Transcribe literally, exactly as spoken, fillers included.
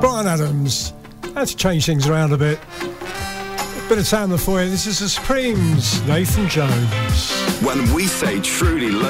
Bryan Adams. Had to change things around a bit. A bit of Tamla for you. This is the Supremes, Nathan Jones. When we say truly local